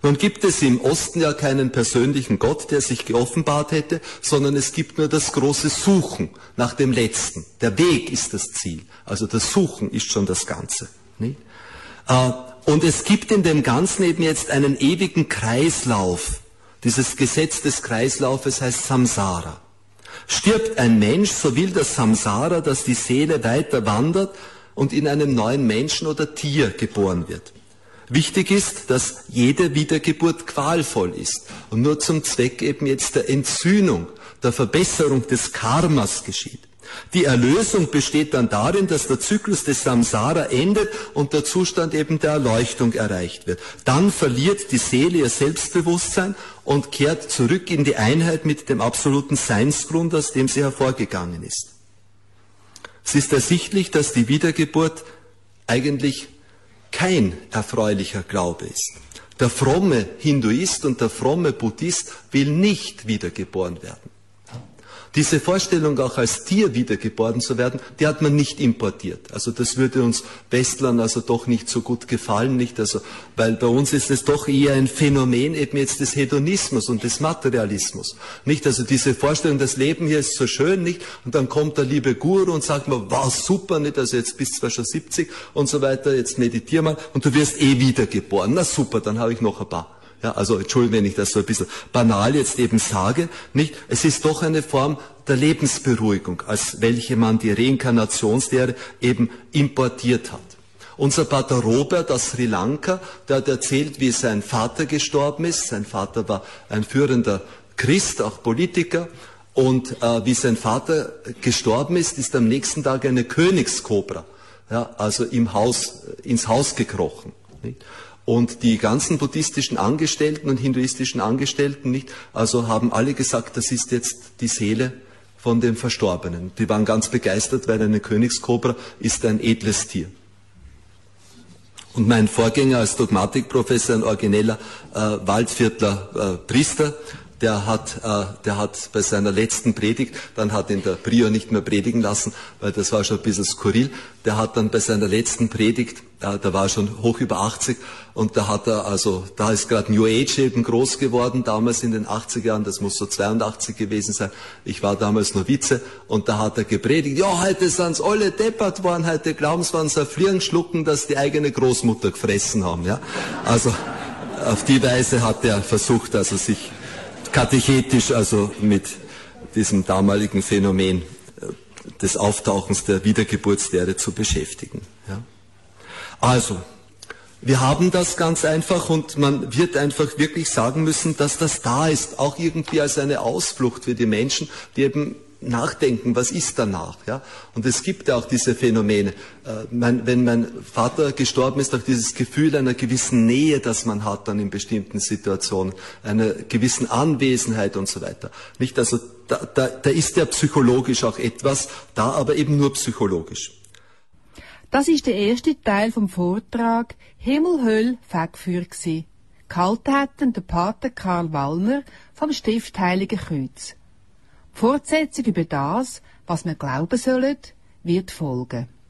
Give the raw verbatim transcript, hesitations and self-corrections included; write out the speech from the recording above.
Nun gibt es im Osten ja keinen persönlichen Gott, der sich geoffenbart hätte, sondern es gibt nur das große Suchen nach dem Letzten. Der Weg ist das Ziel, also das Suchen ist schon das Ganze. Nicht? Und es gibt in dem Ganzen eben jetzt einen ewigen Kreislauf. Dieses Gesetz des Kreislaufes heißt Samsara. Stirbt ein Mensch, so will das Samsara, dass die Seele weiter wandert und in einem neuen Menschen oder Tier geboren wird. Wichtig ist, dass jede Wiedergeburt qualvoll ist und nur zum Zweck eben jetzt der Entsühnung, der Verbesserung des Karmas geschieht. Die Erlösung besteht dann darin, dass der Zyklus des Samsara endet und der Zustand eben der Erleuchtung erreicht wird. Dann verliert die Seele ihr Selbstbewusstsein und kehrt zurück in die Einheit mit dem absoluten Seinsgrund, aus dem sie hervorgegangen ist. Es ist ersichtlich, dass die Wiedergeburt eigentlich kein erfreulicher Glaube ist. Der fromme Hinduist und der fromme Buddhist will nicht wiedergeboren werden. Diese Vorstellung, auch als Tier wiedergeboren zu werden, die hat man nicht importiert. Also das würde uns Westlern also doch nicht so gut gefallen, nicht? Also, weil bei uns ist es doch eher ein Phänomen eben jetzt des Hedonismus und des Materialismus, nicht? Also diese Vorstellung, das Leben hier ist so schön, nicht? Und dann kommt der liebe Guru und sagt mir, wow, super, nicht? Also jetzt bist du zwar schon siebzig und so weiter, jetzt meditier mal und du wirst eh wiedergeboren. Na super, dann habe ich noch ein paar. Ja, also Entschuldigung, wenn ich das so ein bisschen banal jetzt eben sage, nicht? Es ist doch eine Form der Lebensberuhigung, als welche man die Reinkarnationslehre eben importiert hat. Unser Pater Robert aus Sri Lanka, der hat erzählt, wie sein Vater gestorben ist. Sein Vater war ein führender Christ, auch Politiker. Und äh, wie sein Vater gestorben ist, ist am nächsten Tag eine Königskobra, ja, also im Haus, ins Haus gekrochen. Nicht? Und die ganzen buddhistischen Angestellten und hinduistischen Angestellten, nicht, also haben alle gesagt, das ist jetzt die Seele von dem Verstorbenen. Die waren ganz begeistert, weil eine Königskobra ist ein edles Tier. Und mein Vorgänger als Dogmatikprofessor, ein origineller äh, Waldviertler äh, Priester, der hat, äh, der hat bei seiner letzten Predigt, dann hat ihn der Prior nicht mehr predigen lassen, weil das war schon ein bisschen skurril, der hat dann bei seiner letzten Predigt, äh, da war er schon hoch über achtzig, und da hat er, also da ist gerade New Age eben groß geworden, damals in den achtziger Jahren, das muss so zweiundachtzig gewesen sein, ich war damals Novize, und da hat er gepredigt, ja, heute sind's alle deppert worden, heute glauben's, waren sie Fliegen schlucken, dass die eigene Großmutter gefressen haben, ja. Also, auf die Weise hat er versucht, also sich katechetisch, also mit diesem damaligen Phänomen des Auftauchens der Wiedergeburtslehre zu beschäftigen. Ja. Also, wir haben das ganz einfach und man wird einfach wirklich sagen müssen, dass das da ist, auch irgendwie als eine Ausflucht für die Menschen, die eben nachdenken, was ist danach. Ja? Und es gibt ja auch diese Phänomene. Äh, mein, wenn mein Vater gestorben ist, auch dieses Gefühl einer gewissen Nähe, das man hat dann in bestimmten Situationen, einer gewissen Anwesenheit und so weiter. Nicht? Also da, da, da ist ja psychologisch auch etwas, da aber eben nur psychologisch. Das ist der erste Teil vom Vortrag Himmel, Hölle, Fegfeuer gsi. Gehalten hat der Pater Karl Wallner vom Stift Heilige Kreuz. Die Fortsetzung über das, was wir glauben sollen, wird folgen.